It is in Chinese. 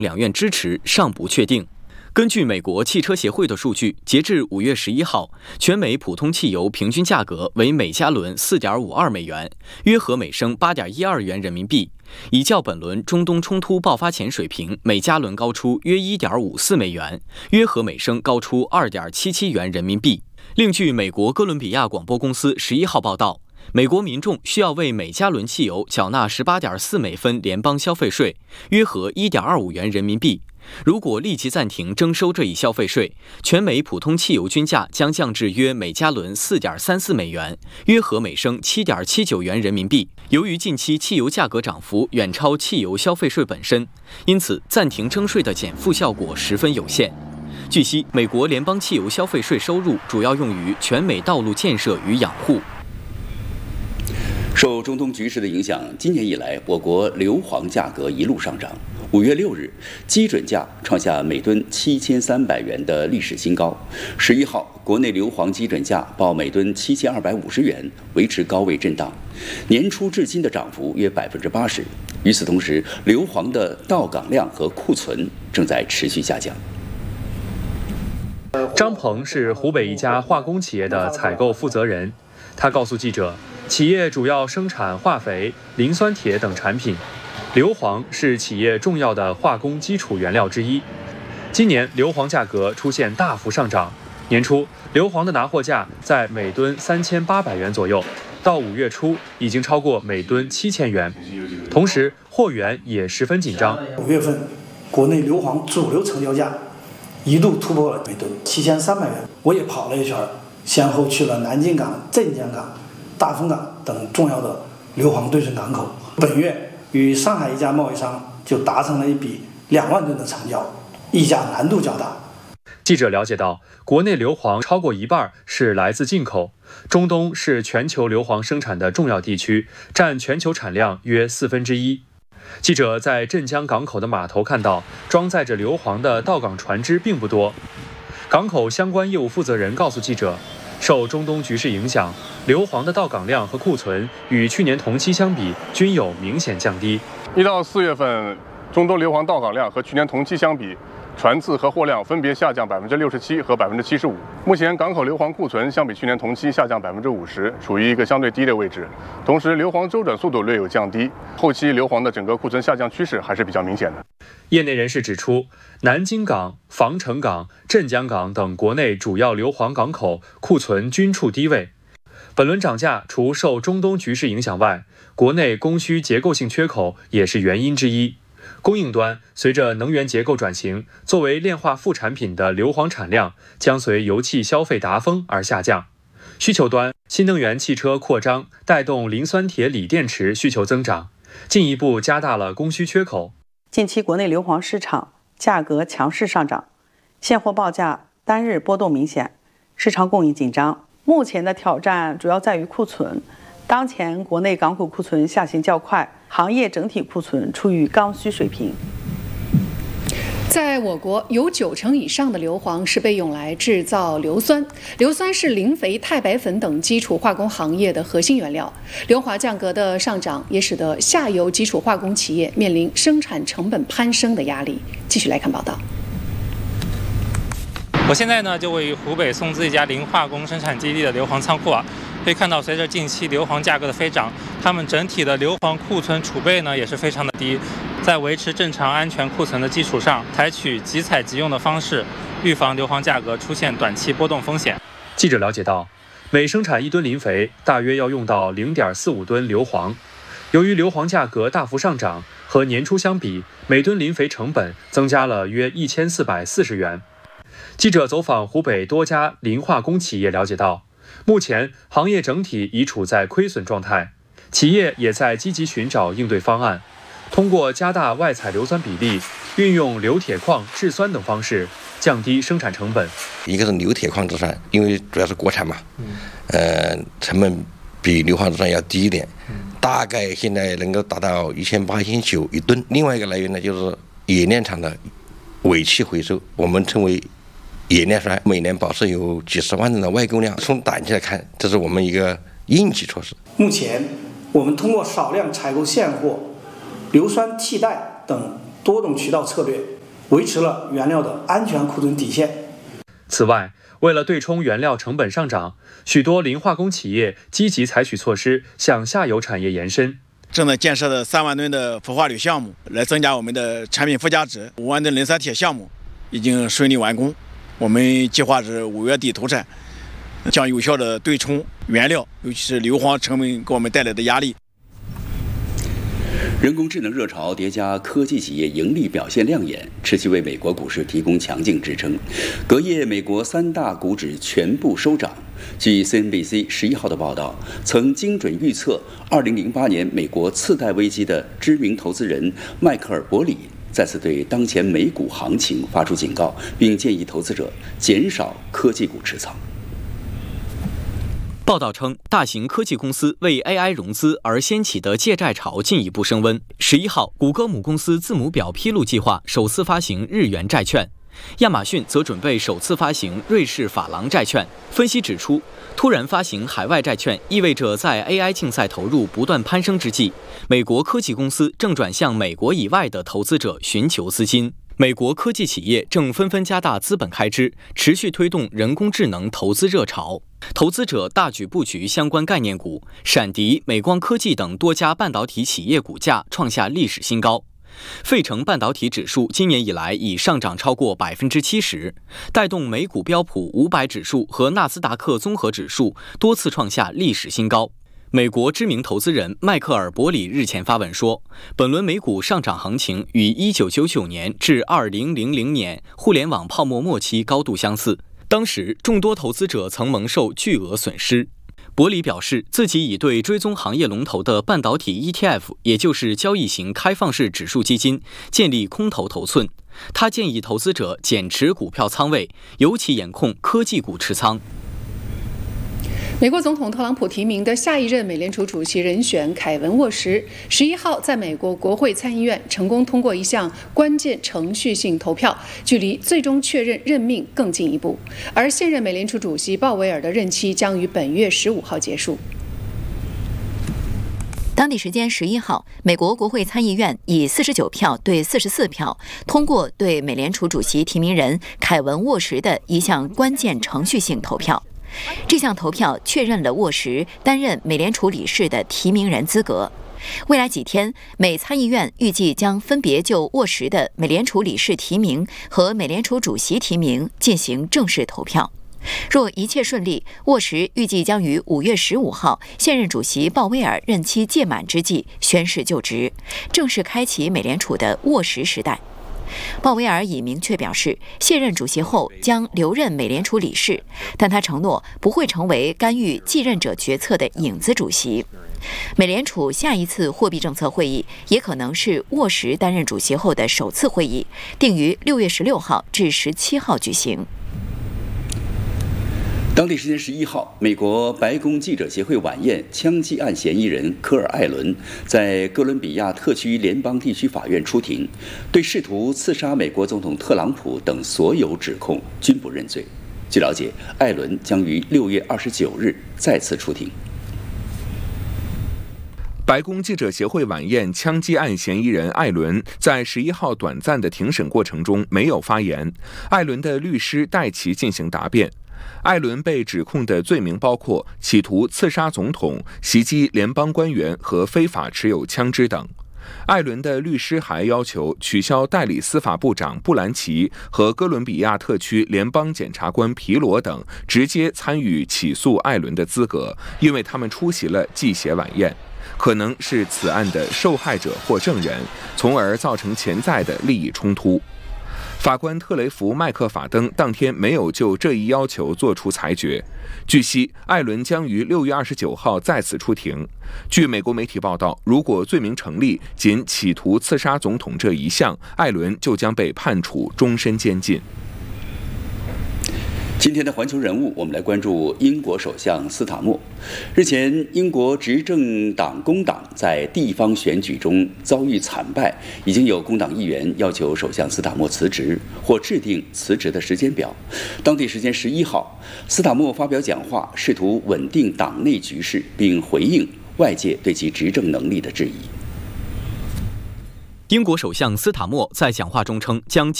两院支持尚不确定。根据美国汽车协会的数据，截至5月11号，全美普通汽油平均价格为每加仑4.52美元，约合每升8.12元人民币，已较本轮中东冲突爆发前水平每加仑高出约1.54美元，约合每升高出2.77元人民币。另据美国哥伦比亚广播公司11号报道，美国民众需要为每加仑汽油缴纳18.4美分联邦消费税，约合1.25元人民币。如果立即暂停征收这一消费税，全美普通汽油均价将降至约每加仑4.34美元，约合每升7.79元人民币。由于近期汽油价格涨幅远超汽油消费税本身，因此暂停征税的减负效果十分有限。据悉，美国联邦汽油消费税收入主要用于全美道路建设与养护。 受中东局势的影响，今年以来，我国硫磺价格一路上涨。5月6日，基准价创下每吨7300元的历史新高。11号，国内硫磺基准价报每吨7250元，维持高位震荡。年初至今的涨幅约80%。与此同时，硫磺的到港量和库存正在持续下降。 张鹏是湖北一家化工企业的采购负责人，他告诉记者，企业主要生产化肥、磷酸铁等产品，硫磺是企业重要的化工基础原料之一。今年硫磺价格出现大幅上涨，年初硫磺的拿货价在每吨3800元左右，到5月初已经超过每吨7000元，同时货源也十分紧张。 5月份，国内硫磺主流成交价一度突破了每吨7300元。我也跑了一圈，先后去了南京港、镇江港、大丰港等重要的硫磺对准港口。本月与上海一家贸易商就达成了一笔2万吨的成交，议价难度较大。 记者了解到，国内硫磺超过一半是来自进口，中东是全球硫磺生产的重要地区，占全球产量约1/4。记者在镇江港口的码头看到，装载着硫磺的到港船只并不多。港口相关业务负责人告诉记者，受中东局势影响，硫磺的到港量和库存与去年同期相比均有明显降低。 1到4月份，中东硫磺到港量和去年同期相比，船次和货量分别下降67%和75%。目前港口硫磺库存相比去年同期下降50%，处于一个相对低的位置。同时，硫磺周转速度略有降低，后期硫磺的整个库存下降趋势还是比较明显的。 业内人士指出，南京港、防城港、镇江港等国内主要硫磺港口库存均处低位。本轮涨价除受中东局势影响外，国内供需结构性缺口也是原因之一。供应端随着能源结构转型，作为炼化副产品的硫磺产量将随油气消费达峰而下降。需求端，新能源汽车扩张带动磷酸铁锂电池需求增长，进一步加大了供需缺口。 近期国内硫磺市场价格强势上涨，现货报价单日波动明显，市场供应紧张。目前的挑战主要在于库存，当前国内港口库存下行较快，行业整体库存处于刚需水平。 在我国，有90%以上的硫磺是被用来制造硫酸。硫酸是磷肥、钛白粉等基础化工行业的核心原料。硫化价格的上涨，也使得下游基础化工企业面临生产成本攀升的压力。继续来看报道。 我现在呢就位于湖北松滋一家磷化工生产基地的硫磺仓库啊，可以看到，随着近期硫磺价格的飞涨，他们整体的硫磺库存储备呢也是非常的低。在维持正常安全库存的基础上，采取即采即用的方式，预防硫磺价格出现短期波动风险。 记者了解到，每生产1吨磷肥，大约要用到0.45吨硫磺。由于硫磺价格大幅上涨，和年初相比，每吨磷肥成本增加了约1440元。记者走访湖北多家磷化工企业了解到，目前行业整体已处在亏损状态，企业也在积极寻找应对方案，通过加大外采硫酸比例，运用硫铁矿制酸等方式，降低生产成本。 一个是硫铁矿制酸，因为主要是国产嘛，成本比硫磺制酸要低一点，大概现在能够达到1800、1900一吨。另外一个来源呢，就是冶炼厂的尾气回收，我们称为冶炼酸，每年保持有几十万吨的外供量。从短期来看，这是我们一个应急措施。 目前，我们通过少量采购现货、硫酸替代等多种渠道策略，维持了原料的安全库存底线。 此外，为了对冲原料成本上涨，许多磷化工企业积极采取措施向下游产业延伸。 正在建设的3万吨的氟化铝项目，来增加我们的产品附加值。5万吨磷酸铁项目已经顺利完工，我们计划是5月底投产，将有效的对冲原料，尤其是硫磺成本给我们带来的压力。 人工智能热潮叠加科技企业盈利表现亮眼，持续为美国股市提供强劲支撑。隔夜，美国3大股指全部收涨。据 CNBC 11号的报道，曾精准预测2008年美国次贷危机的知名投资人迈克尔·伯里再次对当前美股行情发出警告，并建议投资者减少科技股持仓。 报道称，大型科技公司为 AI 融资而掀起的借债潮进一步升温。11号，谷歌母公司字母表披露计划首次发行日元债券，亚马逊则准备首次发行瑞士法郎债券。分析指出，突然发行海外债券意味着在 AI 竞赛投入不断攀升之际，美国科技公司正转向美国以外的投资者寻求资金。美国科技企业正纷纷加大资本开支，持续推动人工智能投资热潮。投资者大举布局相关概念股，闪迪、美光科技等多家半导体企业股价创下历史新高。费城半导体指数今年以来已上涨超过70%，带动美股标普500指数和纳斯达克综合指数多次创下历史新高。美国知名投资人迈克尔·伯里日前发文说，本轮美股上涨行情与1999年至2000年互联网泡沫末期高度相似，当时众多投资者曾蒙受巨额损失。伯里表示，自己已对追踪行业龙头的半导体 ETF， 也就是交易型开放式指数基金，建立空头头寸。他建议投资者减持股票仓位，尤其严控科技股持仓。 美国总统特朗普提名的下一任美联储主席人选凯文·沃什11号在美国国会参议院成功通过一项关键程序性投票，距离最终确认任命更进一步。而现任美联储主席鲍威尔的任期将于本月15号结束。 当地时间11号，美国国会参议院以49票对44票通过对美联储主席提名人凯文·沃什的一项关键程序性投票。这项投票确认了沃什担任美联储理事的提名人资格。未来几天，美参议院预计将分别就沃什的美联储理事提名和美联储主席提名进行正式投票。若一切顺利，沃什预计将于5月15号现任主席鲍威尔任期届满之际宣誓就职，正式开启美联储的沃什时代。鲍威尔已明确表示，卸任主席后将留任美联储理事，但他承诺不会成为干预继任者决策的影子主席。美联储下一次货币政策会议也可能是沃什担任主席后的首次会议，定于6月16号至17号举行。 当地时间11号，美国白宫记者协会晚宴枪击案嫌疑人科尔·艾伦在哥伦比亚特区联邦地区法院出庭，对试图刺杀美国总统特朗普等所有指控均不认罪。据了解，艾伦将于6月29日再次出庭。 白宫记者协会晚宴枪击案嫌疑人艾伦在11号短暂的庭审过程中没有发言，艾伦的律师代其进行答辩。艾伦被指控的罪名包括企图刺杀总统、袭击联邦官员和非法持有枪支等。艾伦的律师还要求取消代理司法部长布兰奇和哥伦比亚特区联邦检察官皮罗等直接参与起诉艾伦的资格，因为他们出席了祭血晚宴，可能是此案的受害者或证人，从而造成潜在的利益冲突。法官特雷弗·麦克法登当天没有就这一要求作出裁决。据悉，艾伦将于6月29号再次出庭。据美国媒体报道，如果罪名成立，仅企图刺杀总统这一项，艾伦就将被判处终身监禁。 今天的环球人物，我们来关注英国首相斯塔默。日前，英国执政党工党在地方选举中遭遇惨败，已经有工党议员要求首相斯塔默辞职或制定辞职的时间表。当地时间11号，斯塔默发表讲话，试图稳定党内局势，并回应外界对其执政能力的质疑。 英国首相斯塔默在讲话中称，将